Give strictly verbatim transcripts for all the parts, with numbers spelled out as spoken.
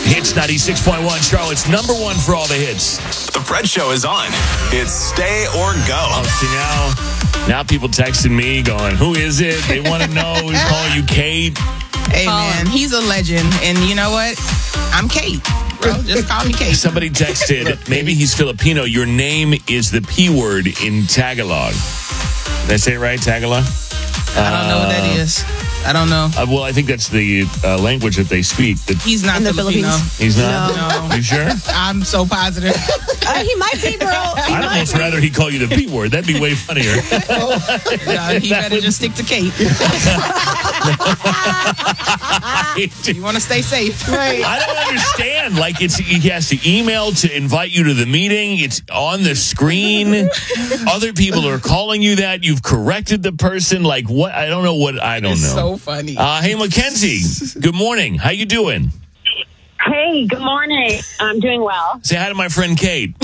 Hits ninety-six point one, Charlotte's number one for all the hits. The Fred Show is on. It's stay or go. Oh, see, now, now people texting me going, who is it? They want to know who's calling you Kate. Hey, man, he's a legend. And you know what? I'm Kate, bro. Just call me Kate. Somebody texted, maybe he's Filipino. Your name is the P word in Tagalog. Did I say it right, Tagalog? I don't know what that is. I don't know. Uh, well, I think that's the uh, language that they speak. That He's not In the Filipino. Philippines. He's not? No. You sure? I'm so positive. Uh, he might be, bro. He I'd might almost be. rather he call you the P word. That'd be way funnier. Yeah, he better just stick to Kate. You want to stay safe. Right. I don't understand. Like, it's he has to email to invite you to the meeting. It's on the screen. Other people are calling you that. You've corrected the person. Like, what? I don't know what. I don't It's know. so funny. Uh, hey, Mackenzie. Good morning. How you doing? Hey, good morning. I'm doing well. Say hi to my friend Kate.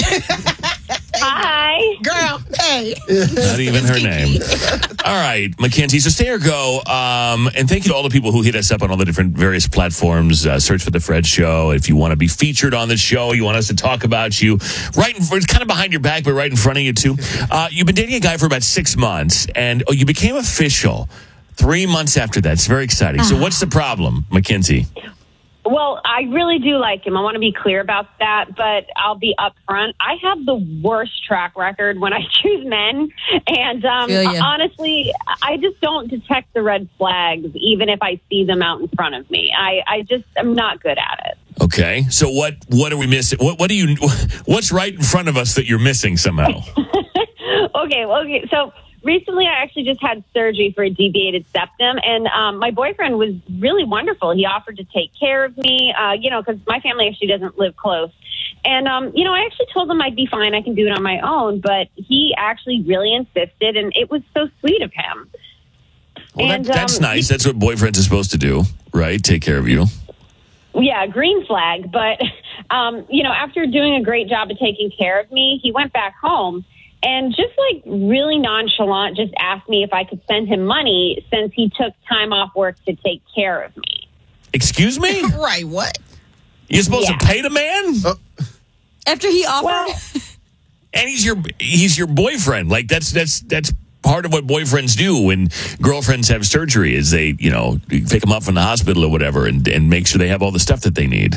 Hi. Girl, hey. Not even her name. All right, Mackenzie. So stay or go. Um, and thank you to all the people who hit us up on all the different various platforms. Uh, search for The Fred Show. If you want to be featured on the show, you want us to talk about you, right in, it's kind of behind your back, but right in front of you, too. Uh, you've been dating a guy for about six months, and oh, you became official three months after that. It's very exciting. So what's the problem, Mackenzie? Well, I really do like him. I want to be clear about that, but I'll be upfront. I have the worst track record when I choose men. And um, Feel ya. honestly, I just don't detect the red flags, even if I see them out in front of me. I, I just am not good at it. Okay. So what, what are we missing? What, what do you, what's right in front of us that you're missing somehow? Okay, well, okay, so recently I actually just had surgery for a deviated septum, and um, my boyfriend was really wonderful. He offered to take care of me, uh, you know, because my family actually doesn't live close. And, um, you know, I actually told him I'd be fine. I can do it on my own, but he actually really insisted, and it was so sweet of him. Well, and, that, that's um, nice. That's what boyfriends are supposed to do, right? Take care of you. Yeah, green flag. But, um, you know, after doing a great job of taking care of me, he went back home and just like really nonchalant just asked me if I could send him money since he took time off work to take care of me. Excuse me? Right, what? You're supposed Yeah. to pay the man? After he offered. Well, And he's your he's your boyfriend. Like that's that's that's part of what boyfriends do when girlfriends have surgery is they, you know, pick them up from the hospital or whatever and, and make sure they have all the stuff that they need.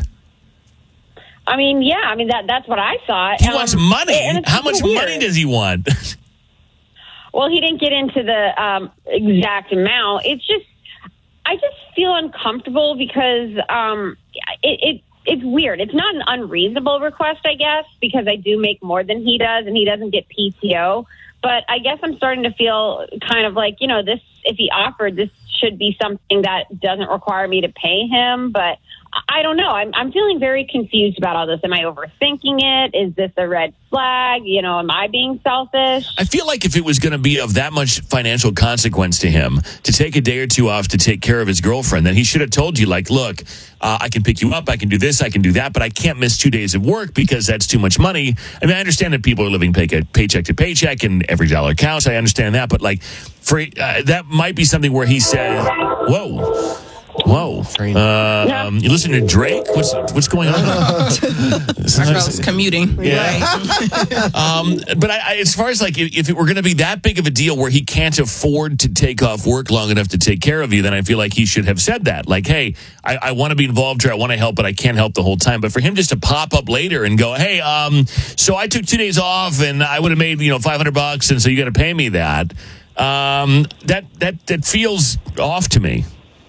I mean, yeah, I mean, that that's what I thought. He Um, wants money. and it's How much so weird. money does he want? Well, he didn't get into the um, exact amount. It's just, I just feel uncomfortable because um, it, it it's weird. It's not an unreasonable request, I guess, because I do make more than he does, and he doesn't get P T O. But I guess I'm starting to feel kind of like, you know, this, if he offered, this should be something that doesn't require me to pay him. But I don't know. I'm, I'm feeling very confused about all this. Am I overthinking it? Is this a red flag? You know, am I being selfish? I feel like if it was going to be of that much financial consequence to him to take a day or two off to take care of his girlfriend, then he should have told you, like, look, uh, I can pick you up, I can do this, I can do that, but I can't miss two days of work because that's too much money. I mean, I understand that people are living pay- paycheck to paycheck and every dollar counts. I understand that, but like, for uh, that might be something where he says, whoa. Whoa! Uh, um, you listen to Drake? What's what's going on? My girl's commuting. Yeah. Right. um, but I, I, as far as like, if, if it were going to be that big of a deal where he can't afford to take off work long enough to take care of you, then I feel like he should have said that. Like, hey, I, I want to be involved here. I want to help, but I can't help the whole time. But for him just to pop up later and go, hey, um, so I took two days off and I would have made, you know, five hundred bucks. And so you got to pay me that. Um, that, that, that feels off to me.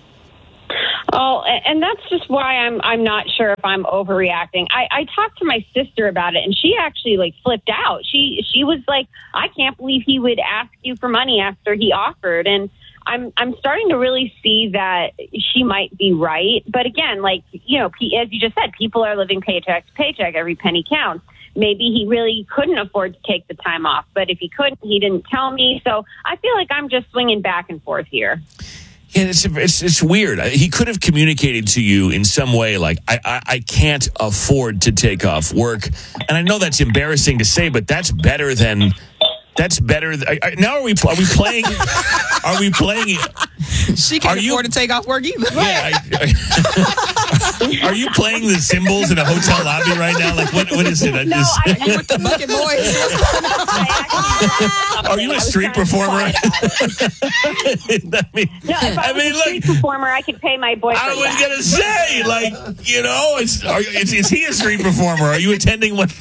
Oh, and that's just why I'm I'm not sure if I'm overreacting. I, I talked to my sister about it, and she actually like flipped out. She she was like, I can't believe he would ask you for money after he offered. And I'm I'm starting to really see that she might be right. But again, like, you know, as you just said, people are living paycheck to paycheck. Every penny counts. Maybe he really couldn't afford to take the time off. But if he couldn't, he didn't tell me. So I feel like I'm just swinging back and forth here. Yeah, it's, it's it's weird. He could have communicated to you in some way, like, I, I, I can't afford to take off work. And I know that's embarrassing to say, but that's better than... That's better. Th- I, I, now are we are we playing? Are we playing? She can't Are you- afford to take off work either. Yeah. I, Are you playing the cymbals in a hotel lobby right now? Like, what? What is it? I No, just, I, You with the bucket boys? are you a street performer? I mean, No, if I, I was mean, a street look. performer, I could pay my boyfriend. I was back. gonna say, like, you know, it's, are, is, is he a street performer? Are you attending one?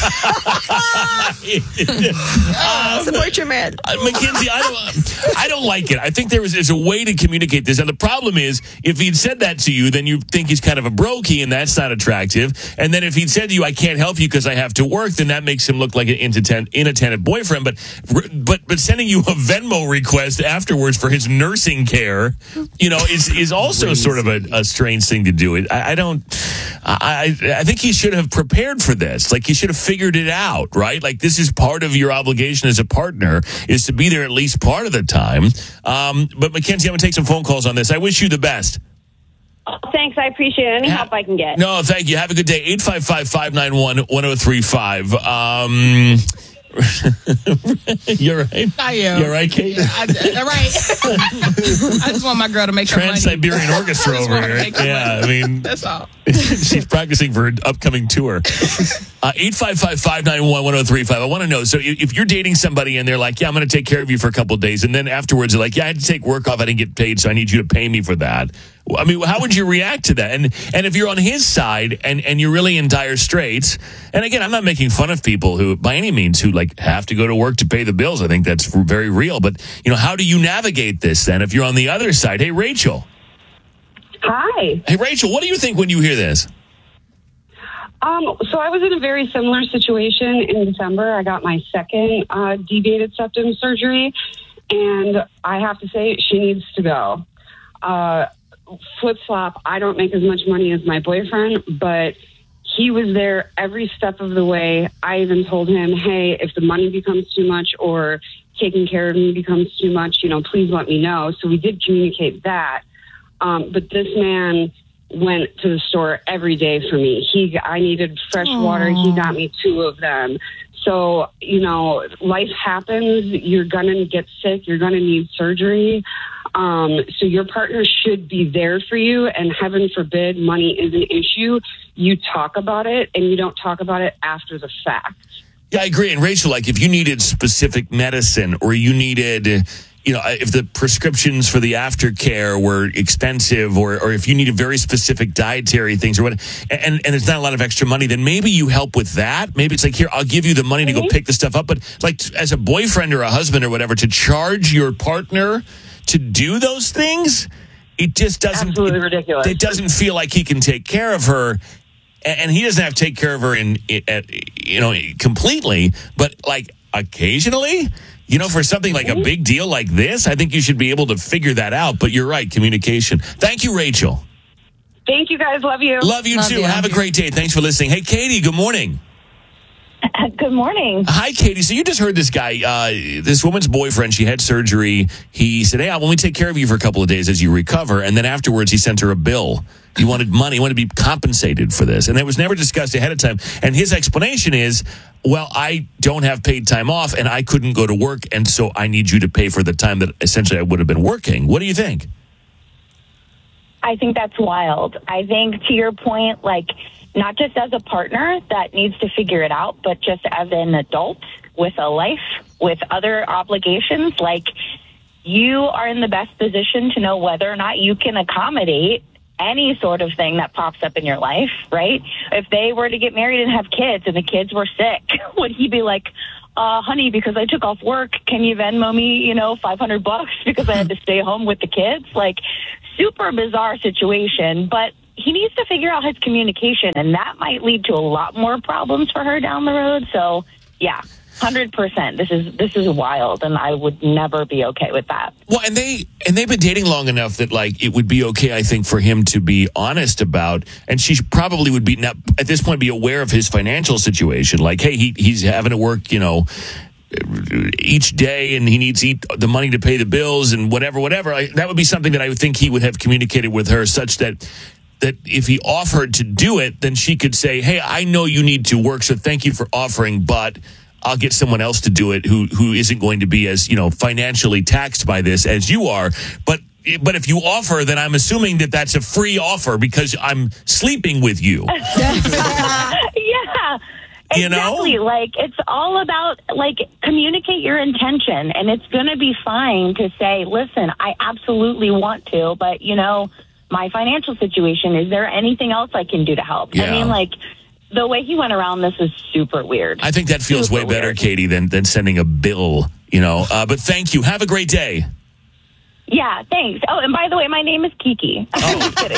um, Support your man. Uh, Mackenzie, I don't, I don't like it. I think there is there's a way to communicate this, and the problem is, if he'd said that to you, then you think he's kind of a brokey, and that's not attractive. And then if he'd said to you, "I can't help you because I have to work," then that makes him look like an inattent, inattentive boyfriend. But but but sending you a Venmo request afterwards for his nursing care, you know, is is also sort of a, a strange thing to do. It I, I don't. I I think he should have prepared for this. Like, he should have figured it out, right? Like, this is part of your obligation as a partner, is to be there at least part of the time. Um, but Mackenzie, I'm gonna take some phone calls on this. I wish you the best. Oh, thanks, I appreciate it. Any Ha- help I can get. No, thank you. Have a good day. eight five five, five nine one, one oh three five. Um, you're right. I am. You're right, Kate. I, all right. I just want my girl to make her money. Trans-Siberian Orchestra I just over want her to here. make her Yeah, money. I mean, That's all. she's practicing for an upcoming tour. Uh, eight five five, five nine one, one oh three five. I want to know, so if if you're dating somebody and they're like, yeah, I'm going to take care of you for a couple of days, and then afterwards they're like, yeah, I had to take work off, I didn't get paid, so I need you to pay me for that. I mean, how would you react to that? And and if you're on his side and, and you're really in dire straits, and again, I'm not making fun of people who, by any means, who like have to go to work to pay the bills. I think that's very real. But, you know, how do you navigate this then if you're on the other side? Hey, Rachel. Hi. Hey, Rachel, what do you think when you hear this? Um, so I was in a very similar situation in December. I got my second uh, deviated septum surgery, and I have to say she needs to go. Uh, flip flop, I don't make as much money as my boyfriend, but he was there every step of the way. I even told him, hey, if the money becomes too much or taking care of me becomes too much, you know, please let me know. So we did communicate that. Um, but this man went to the store every day for me. He, I needed fresh Aww. water. He got me two of them. So, you know, life happens. You're going to get sick. You're going to need surgery. Um, so your partner should be there for you. And heaven forbid money is an issue. You talk about it, and you don't talk about it after the fact. Yeah, I agree. And Rachel, like if you needed specific medicine or you needed, you know, if the prescriptions for the aftercare were expensive, or, or if you needed very specific dietary things or what, and, and there's not a lot of extra money, then maybe you help with that. Maybe it's like, here, I'll give you the money to go pick the stuff up. But like as a boyfriend or a husband or whatever, to charge your partner to do those things, it just doesn't, Absolutely it, ridiculous. it doesn't feel like he can take care of her. And he doesn't have to take care of her in, in, you know, completely, but like occasionally, you know, for something like a big deal like this, I think you should be able to figure that out. But you're right, communication. Thank you, Rachel. Thank you, guys. Love you. Love you Love too. you. Have a great day. Thanks for listening. Hey, Katie, good morning. Good morning. Hi, Katie. So you just heard this guy, uh, this woman's boyfriend, she had surgery. He said, hey, I want to take care of you for a couple of days as you recover. And then afterwards, he sent her a bill. He wanted money. He wanted to be compensated for this. And it was never discussed ahead of time. And his explanation is, well, I don't have paid time off and I couldn't go to work. And so I need you to pay for the time that essentially I would have been working. What do you think? I think that's wild. I think, to your point, like, not just as a partner that needs to figure it out, but just as an adult with a life, with other obligations, like, you are in the best position to know whether or not you can accommodate any sort of thing that pops up in your life, right? If they were to get married and have kids and the kids were sick, would he be like, uh, honey, because I took off work, can you Venmo me, you know, five hundred bucks because I had to stay home with the kids? Like, super bizarre situation, but he needs to figure out his communication, and that might lead to a lot more problems for her down the road. So, yeah, one hundred percent. This is this is wild, and I would never be okay with that. Well, and they and they've been dating long enough that like it would be okay, I think, for him to be honest about, and she probably would be now, at this point be aware of his financial situation. Like, hey, he he's having to work, you know, each day, and he needs eat the money to pay the bills and whatever, whatever. I, that would be something that I would think he would have communicated with her, such that that if he offered to do it, then she could say, hey, I know you need to work, so thank you for offering, but I'll get someone else to do it who who isn't going to be as, you know, financially taxed by this as you are. But but if you offer, then I'm assuming that that's a free offer because I'm sleeping with you. Yeah. You know? Exactly. Like, it's all about, like, communicate your intention. And it's going to be fine to say, listen, I absolutely want to, but, you know, my financial situation, is there anything else I can do to help? Yeah. I mean, like, the way he went around this is super weird. I think that feels Super way better, weird. Katie, than, than sending a bill, you know. Uh, but thank you. Have a great day. Yeah, thanks. Oh, and by the way, my name is Kiki. I'm just kidding.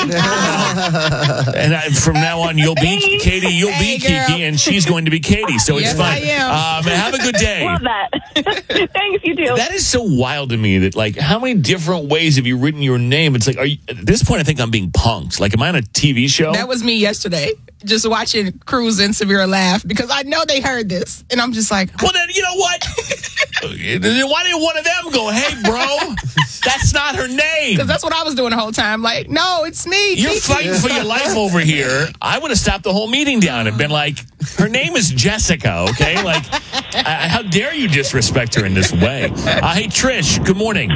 And I, from now on, you'll be Hey. Katie, you'll Hey, be girl. Kiki, and she's going to be Katie, so it's Yes, fine. I am. Um, have a good day. Love that. Thanks, you too. That is so wild to me that, like, how many different ways have you written your name? It's like, are you, at this point, I think I'm being punked. Like, am I on a T V show? That was me yesterday, just watching Cruz and Severe laugh because I know they heard this. And I'm just like, Well, then, you know what? Then why didn't one of them go, hey, bro, that's not her name? because that's what I was doing the whole time. Like, no, it's me. You're Kiki. fighting for your life over here. I would have stopped the whole meeting down and been like, her name is Jessica, okay? Like, uh, how dare you disrespect her in this way? Uh, hey, Trish, good morning.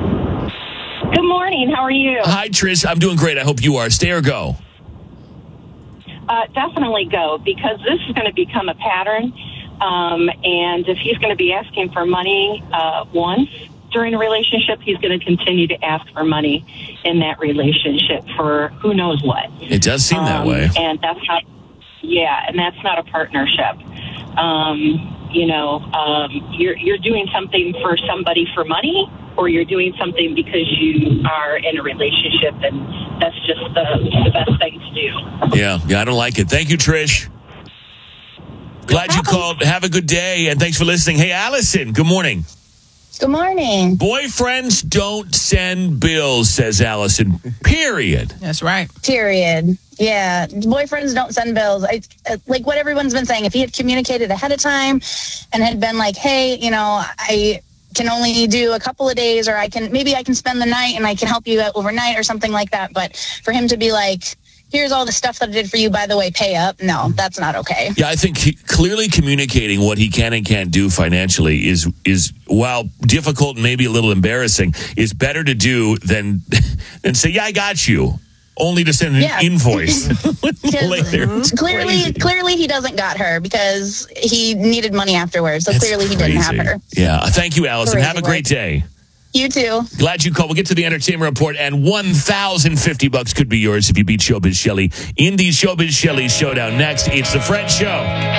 Good morning. How are you? Hi, Trish. I'm doing great. I hope you are. Stay or go? Uh, definitely go, because this is going to become a pattern. Um, and if he's going to be asking for money uh, once during a relationship, he's going to continue to ask for money in that relationship for who knows what. It does seem that Um, way. And that's not, yeah, and that's not a partnership. Um, you know, um, you're you're doing something for somebody for money, or you're doing something because you are in a relationship, and that's just the, the best thing to do. Yeah, yeah, I don't like it. Thank you, Trish. Glad you called. Have a good day, and thanks for listening. Hey, Allison, good morning. Good morning. Boyfriends don't send bills, says Allison, period. That's right. Period. Yeah. Boyfriends don't send bills. I, like what everyone's been saying, if he had communicated ahead of time and had been like, hey, you know, I can only do a couple of days, or I can, maybe I can spend the night and I can help you out overnight or something like that. But for him to be like, here's all the stuff that I did for you, by the way, pay up. No, that's not okay. Yeah, I think he, clearly communicating what he can and can't do financially is, is while difficult and maybe a little embarrassing, is better to do than, than say, yeah, I got you, only to send an Yeah. invoice later. It's Clearly, crazy. clearly he doesn't got her because he needed money afterwards. So That's clearly he didn't have crazy. her. Yeah, thank you, Allison. Crazy Have a great work. day. You too. Glad you called. We'll get to the entertainment report, and one thousand fifty bucks could be yours if you beat Showbiz Shelley in the Showbiz Shelley Showdown. Next, it's the Fred Show.